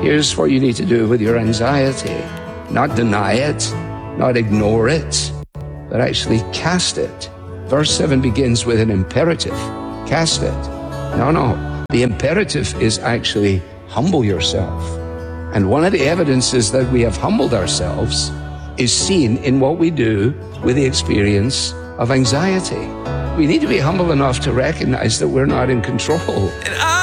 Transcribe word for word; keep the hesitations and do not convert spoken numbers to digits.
Here's what you need to do with your anxiety. Not deny it, not ignore it, but actually cast it. Verse seven begins with an imperative. Cast it. No, no. The imperative is actually humble yourself. And one of the evidences that we have humbled ourselves is seen in what we do with the experience of anxiety. We need to be humble enough to recognize that we're not in control. And I